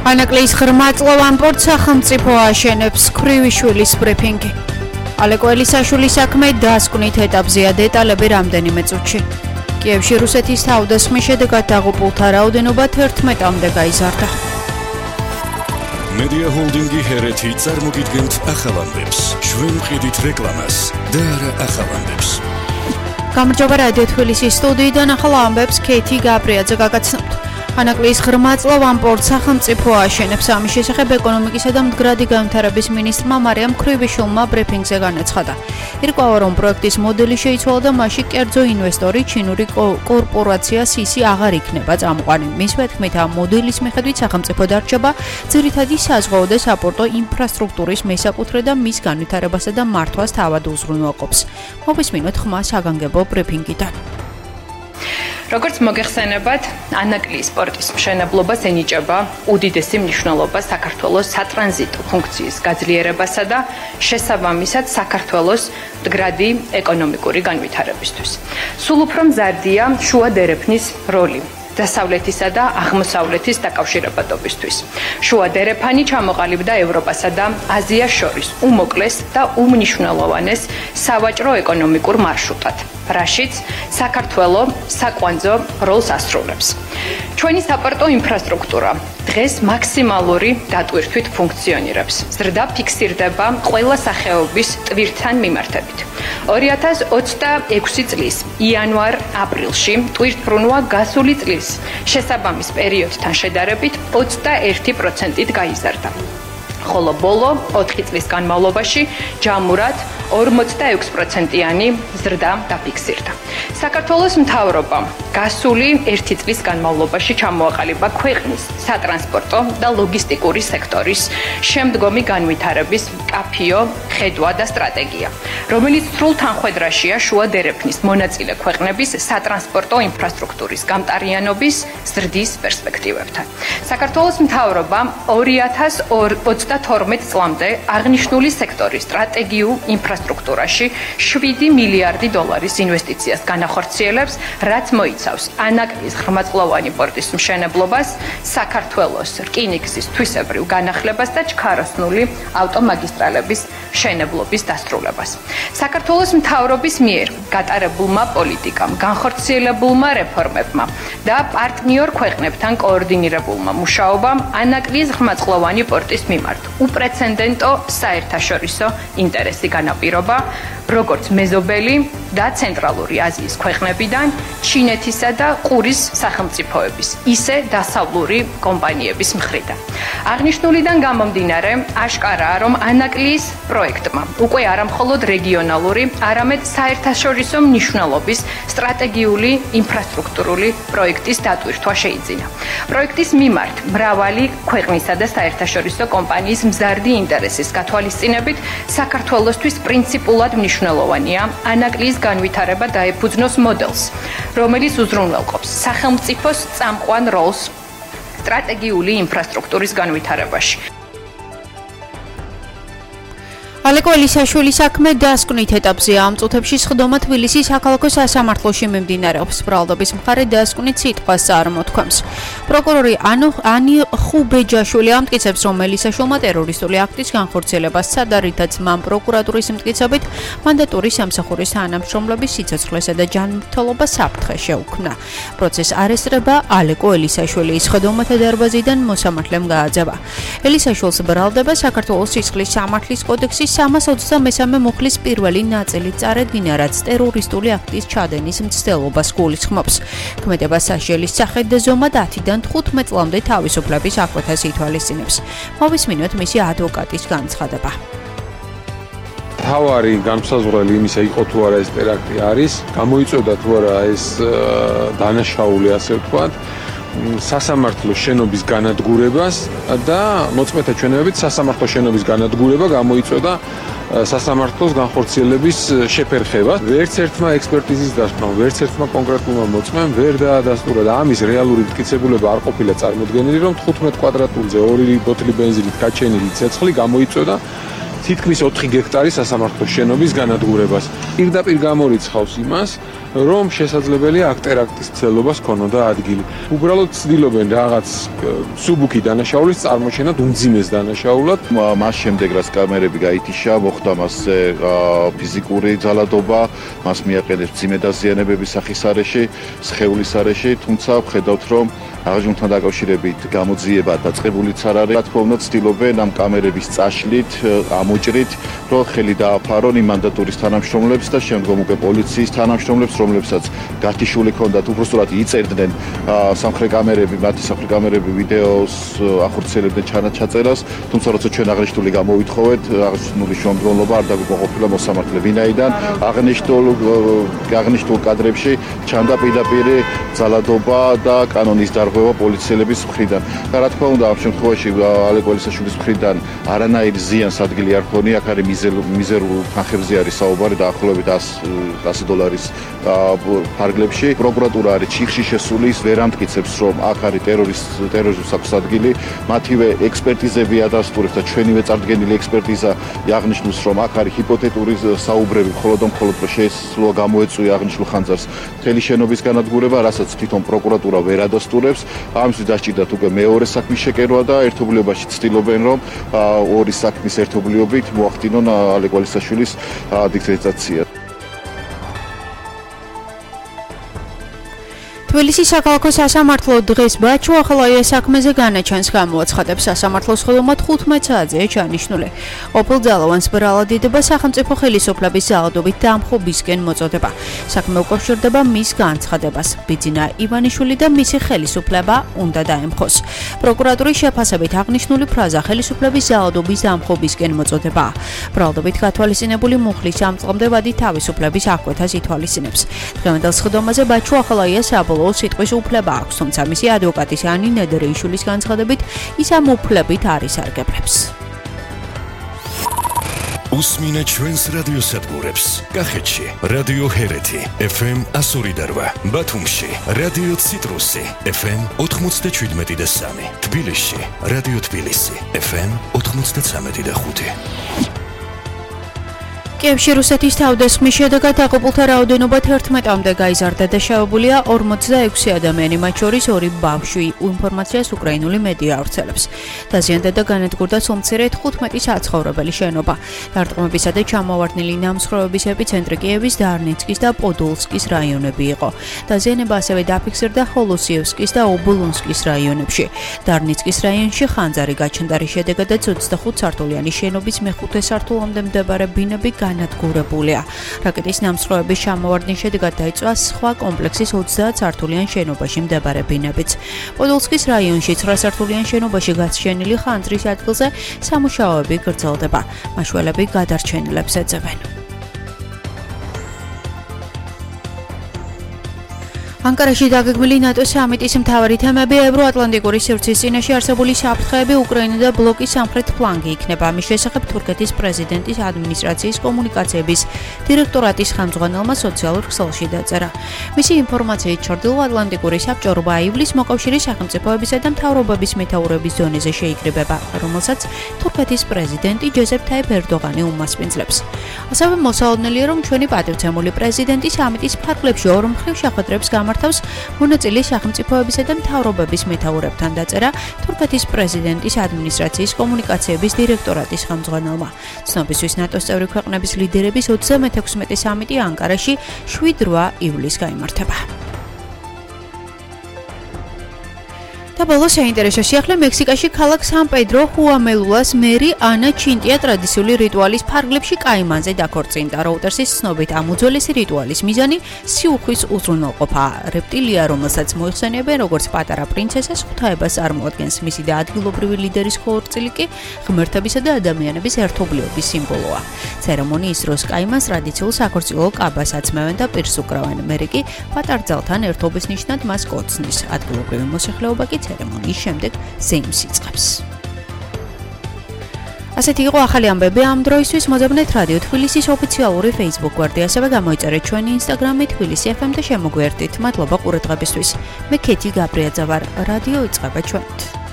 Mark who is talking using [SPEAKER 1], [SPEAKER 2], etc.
[SPEAKER 1] ანაკლის ღრმაწლოვან პორტს სახელმწიფო აშენებს ქრივიშვილის ბრიფინგი. ალეკო ელისაშვილის საქმე დასკვნით ეტაპზეა დეტალები რამდენიმე წუთში. კიევში რუსეთის თავდასხმის შედეგად დაღუპულთა რაოდენობა 11-მდე გაიზარდა.
[SPEAKER 2] მედია ჰოლდინგი ჰერეთი წარმოგიდგენთ ახალ ამბებს. ჩვენ ვყიდით რეკლამას და არა ახალ ამბებს.
[SPEAKER 1] გამარჯობა რადიო თბილისის სტუდიიდან ახალ ამბებს ქეთი გაბრიაძე გაგაცნობთ. ანაკლის ღრმაწლოვან პორტს სახელმწიფო აშენებს. ამის შესახებ ეკონომიკისა და მდგრადი განვითარების მინისტრმა მარიამ ქრივიშვილმა ბრიფინგზე განაცხადა. ირკვევა, რომ პროექტის მოდელი შეიცვალა და მასში კერძო ინვესტორი ჩინური კორპორაცია სისი აღარ იქნება წამყვანი. მისვე თქმით, ამ მოდელის მიხედვით სახელმწიფო დარჩება ძირითადი საზღვაო და საპორტო ინფრასტრუქტურის მესაკუთრე და მის განვითარებასა და მართვას თავად უზრუნველყოფს. მოვისმინოთ ხმა საგანგებო ბრიფინგიდან.
[SPEAKER 3] როგორც მოგეხსენებათ, ანაკლის პორტის მშენებლობას ენიჭება უდიდესი მნიშვნელობა საქართველოს სატრანზიტო ფუნქციის გაძლიერებასა და შესაბამისად საქართველოს მდგრადი ეკონომიკური განვითარებისთვის. სულ უფრო მზარდია შუა დერეფნის როლი დასავლეთისა და აღმოსავლეთის დაკავშირებადობისთვის. შუა დერეფანი ჩამოყალიბდა ევროპასა და აზიას შორის უმოკლეს და უმნიშვნელოვანეს სავაჭრო ეკონომიკურ მარშრუტად, რაშიც საქართველო საკვანძო როლს ასრულებს. ჩვენი საპორტო ინფრასტრუქტურა დღეს მაქსიმალური დატვირთვით ფუნქციონირებს. ზრდა ფიქსირდება ყველა სახეობის ტვირთან მიმართებით. 2026 წლის იანვარ-აპრილში ტვირთბრუნვა გასული წლის შესაბამის პერიოდთან შედარებით 21%-ით გაიზარდა. ხოლო ბოლო 4 წლის განმავლობაში ჯამურად 46%-იანი ზრდა დაფიქსირდა. საქართველოს მთავრობამ გასული 1 წლის განმავლობაში ჩამოაყალიბა ქვეყნის სატრანსპორტო და ლოგისტიკური სექტორის შემდგომი განვითარების მკაფიო ხედვა და სტრატეგია, რომელიც სრულ თანხვედრაშია შუა დერეფნის მონაწილე ქვეყნების სატრანსპორტო ინფრასტრუქტურის გამტარიანობის ზრდის პერსპექტივებთან. საქართველოს მთავრობამ 2022 წლამდე აღნიშნული სექტორის სტრატეგიულ ინფრასტრუქტურაში 7 მილიარდი დოლარის ინვესტიციას განახორციელებს, რაც მოიცავს ანაკლის ღრმაწლოვანი პორტის მშენებლობას, საქართველოს რკინიგზის თვისებრივ განახლებას და ჩქაროსნული ავტომაგისტრალების მშენებლობის დასრულებას. საქართველოს მთავრობის მიერ გატარებულმა პოლიტიკამ, განხორციელებულმა რეფორმებმა და პარტნიორ ქვეყნებთან კოორდინირებულმა მუშაობამ ანაკლის ღრმაწლოვანი პორტის მიმართ უპრეცედენტო საერთაშორისო ინტერესი განაპირობა, როგორც მეზობელი და ცენტრალური აზიის ქვეყნებიდან, ჩინეთისა და ყურის სახელმწიფოების, ისე დასავლური კომპანიების მხრიდან. აღნიშნულიდან გამომდინარე, აშკარაა, რომ ანაკლის პროექტმა უკვე არამხოლოდ რეგიონალური, არამედ საერთაშორისო მნიშვნელობის სტრატეგიული ინფრასტრუქტურული პროექტის დატვირთვა შეიძინა. პროექტის მიმართ მრავალი ქვეყნისა და საერთაშორისო კომპანიის მზარდი ინტერესის გათვალისწინებით საქართველოსთვის პრინციპულად მნიშვნელოვანია ანაკლის განვითარება დაეფუძნოს მოდელს, რომელიც უზრუნველყოფს სახელმწიფოს წამყვან როლს სტრატეგიული ინფრასტრუქტურის განვითარებაში.
[SPEAKER 1] ალეკო ელისაშვილის საქმე დასკვნით ეტაპზეა. ამ წუთებში სხდომა თბილისის საქალაქო სასამართლოში მიმდინარეობს. ბრალდობის მხარე დასკვნით სიტყვას წარმოთქვამს. პროკურორი ანი ხუბეჯაშვილი ამტკიცებს, რომ ელისაშვილმა ტერორისტული აქტის განხორციელებას სცადა, რითაც მან პროკურატურის მტკიცებით მანდატური სამსახურის თანამშრომლების სიცოცხლესა და ჯანმრთელობას საფრთხე შეუქმნა. პროცესს არ ესწრება ალეკო ელისაშვილი. სხდომათა დარბაზიდან მოსამართლემ გააძევა. ელისაშვილს ბრალდება საქართველოს სისხლის სამართლის კოდექსის 323 მუხლის პირველი ნაწილი წარედგინა, რაც ტერორისტული აქტის ჩადენის მცდელობას გულისხმობს. ქმედება სასჯელის სახედ და ზომად 10-დან 15 წლამდე თავისუფლების აღკვეთას ითვალისწინებს. მოვისმინოთ მისი ადვოკატის განცხადება.
[SPEAKER 4] თავარი განმსაზღვრელი იმისა იყო თუ არა ეს ტერაქტი არის, გამოიწვევდა თუ არა ეს დანაშაული, ასე ვთქვათ, სასამართლოს შენობის განადგურებას და მოწმეთა ჩვენებით სასამართლოს შენობის განადგურება გამოიწვევდა სასამართლოს განხორციელების შეფერხებას. ვერც ერთმა ექსპერტიზის დასკვნამ, ვერც ერთმა კონკრეტულმა მოწმემ ვერ დაადასტურა და ამის რეალური მტკიცებულება არ ყოფილა წარმოდგენილი, რომ 15 კვადრატულზე 2 ბოთლი ბენზინით გაჩენილი ცეცხლი გამოიწვევდა თითქმის 4 გექტარი სასამართლოს შენობის განადგურებას. პირდაპირ გამორიცხავს იმას, რომ შესაძლებელია აკტერაქტის ცდილობას ქონოდა ადგილი. უბრალოდ ცდილობენ რაღაც სუბუქი დანაშაულის წარმოჩენად უმძიმეს დანაშაულად.
[SPEAKER 5] მას შემდეგ რაც კამერები გაითიშა, მოხდა მასზე ფიზიკური ძალადობა, მას მიაყენეს მძიმე დაზიანებების სახის არეში, სხეულის არეში, თუმცა ვხედავთ, რომ აღნიშნულთან დაკავშირებით გამოძიება დაწყებულიც არ არის. რა თქმა უნდა, ცდილობენ ამ კამერების წაშლით, ამოჭრით, რომ ხელი დააფარონ იმ მანდატურის თანამშრომლებს და შემდგომ უკვე პოლიციის თანამშრომლებს, რომლებსაც გათიშული ჰქონდათ, უბრალოდ იწერდნენ სამხრეთ კამერები, მათი სამხრეთ კამერები ვიდეოს ახორციელებდნენ ჩაწერას, თუმცა როცა ჩვენ აღნიშნული გამოვითხოვეთ, აღნიშნული შემდგომლობა არ დაგვიყოფილა მოსამართლე ვინაიდან აღნიშნულ კადრებში ჩანდა პირდაპირ ძალადობა და კანონის დარღვევა პოლიციელების მხრიდან. და რა თქმა უნდა, ამ შემთხვევაში ალეკ ველისაშვილის მხრიდან არანაირ ზიანს ადგილი არ ქონია, აქ არის მიზერულ თანხებზე არის საუბარი დაახლოებით $100 ფარგლებში. პროკურატურა არის ჩიხში შესული, ის ვერ ამტკიცებს, რომ აქ არის ტერორიზმის აქვს ადგილი. მათივე ექსპერტიზები ადასტურებს და ჩვენივე წარდგენილი ექსპერტიზა აღნიშნავს, რომ აქ არის ჰიპოთეტური საუბრები, მხოლოდ შეეძლო გამოეწვია აღნიშნულ ხანძარს მთელი შენობის განადგურება, რასაც თვითონ პროკურატურა ვერ ადასტურებს. ამისთვის დასჭირდათ უკვე მეორე საქმის შეკერვა და ერთობლიობაში ცდილობენ, რომ ორი საქმის ერთობლიობით მოახდინონ ალეკ ვალისაშვილის დისკრედიტაცია.
[SPEAKER 1] თბილისის საქალაქო სასამართლო დღეს ბაჩუახალაია საქმეზე განაჩენს გამოაცხადებს. სასამართლოს ხელოვნა 15 საათზეა ჩანიშნული. ყოფილ ძალოვანს ბრალადიდება სახელმწიფო ხელისუფლების ძალადობით დამხობისკენ მოწოდება. საქმე უკავშირდება მის განცხადებას. ბიძინა ივანიშვილი და მისი ხელისუფლება უნდა დაემხოს. პროკურატურის შეფასებით აღნიშნული ფრაზა ხელისუფლების ძალადობის დამხობისკენ მოწოდება. ბრალადობით გათვალისწინებული მუხლის ამწყობდებადი თავისუფლების აღკვეთას ითვალისწინებს. დღევანდელ სხდომაზე ბაჩუახალაია საბოლოო სიტყვის უფლება აქვს, თუმცა მისი ადვოკატის ანი ნედერეიშვილის განცხადებით ის ამ უფლებით არ ისარგებლებს.
[SPEAKER 2] უსმინე ჩვენს რადიოსადგურებს. კახეთში რადიო ჰერეთი FM 102.8, ბათუმში რადიო ციტრუსი FM 97.3, თბილისში რადიო თბილისი FM 93.5.
[SPEAKER 1] კიევში რუსეთის თავდასხმის შედეგად დაღუპულთა რაოდენობა 11-მდე გაიზარდა და შავებულია 46 ადამიანი, მათ შორის 2 ბავშვი, ინფორმაციას უკრაინული მედია ავრცელებს. დაზიანდა და განადგურდა სულ-მცირედ 15 საცხოვრებელი შენობა. დარტყმებისა და ჩამოვარდნილი ნამსხვრევების ეპიცენტრი კიევის დარნიცკის და პოდოლსკის რაიონები იყო. დაზიანება ასევე დაფიქსირდა ჰოლოსიევსკის და ობოლონსკის რაიონებში. დარნიცკის რაიონში ხანძარი გაჩნდა, რის შედეგადაც 25 სართულიანი შენობის მეხუთე სართულამდე მდებარე ბინები განადგურებულია. რაკეტის ნამსხვრევების ჩამოვარდნის შედეგად დაიწვა სხვა კომპლექსის 30 სართულიან შენობაში მდებარე ბინებიც. პოდოლსკის რაიონში 9 სართულიან შენობაში გაშენილი ხანძრის ადგილზე სამუშაოები გრძელდება. მაშველები გადარჩენილებს ეძებენ. ანკარაში დაგეგმილი ნატოს სამიტის მთავარი თემები ევროატლანტიკური სივრცის წინაშე არსებული საფრთხეები, უკრაინა და ბლოკის სამხრეთ ფლანგი იქნება. ამის შესახებ თურქეთის პრეზიდენტის ადმინისტრაციის კომუნიკაციების დირექტორატის ხელმძღვანელმა სოციალურ ქსელში დაწერა. მისი ინფორმაციით, ჩრდილოატლანტიკური საბჭო ივლისს მოკავშირის სახელმწიფოებისა და მთავრობების მეთაურების დონეზე შეიკრიბება, რომელსაც თურქეთის პრეზიდენტი ჯეზეფ თაიფ ერდოღანი უმასპინძლებს. ასევე მოსალოდნელია, რომ ჩვენი პატივცემული პრეზიდენტი სამიტის ფარგლებში ორ მხრივ შეხვედრებს თავს მონაწილე სახელმწიფოებისა და მთავრობების მეთაურებთან დაწერა თურქეთის პრეზიდენტის ადმინისტრაციის კომუნიკაციების დირექტორატის ხელმძღვანელმა. ცნობისთვის ნატოს წევრი ქვეყნების ლიდერების 36 სამიტი ანკარაში 7-8 ივლისს გაიმართება. და ბოლოს საინტერესო სიახლე მექსიკაში ქალაქ სან-პედრო ხუამელულას მერი ანა ჩინტია ტრადიციული რიტუალის ფარგლებში კაიმანზე დაქორწინდა. როუტერსის ცნობით ამ უძველესი რიტუალის მიზანი სიუხვის უზრუნველყოფა. რეპტილია, რომელსაც მოიხსენიებენ როგორც პატარა პრინცესას, ღვთაებას წარმოადგენს. მისი და ადგილობრივი ლიდერის ხორცილი კი ღმერთებისა და ადამიანების ერთობლიობის სიმბოლოა. ცერემონიის დროს კაიმანს ტრადიციულ საქორწილო კაბას აცმევენ და პირს უკრავენ. მერი კი პატარძალთან ერთობის ნიშნად მას კოცნის. ადგილობრივი მოსახლეობა კი ცერემონიის შემდეგ ზეიმს იწყებს. ასეთი იყო ახალი ამბები ამ დროისთვის. მოძებნეთ რადიო თბილისის ოფიციალური Facebook გვერდი, ასევე გამოიწერეთ ჩვენი Instagram-ი თბილისი FM და შემოგვიერთდით. მადლობა ყურადღებისთვის. მე ქეთი გაბრიაძე ვარ. რადიო იწყება ჩვენით.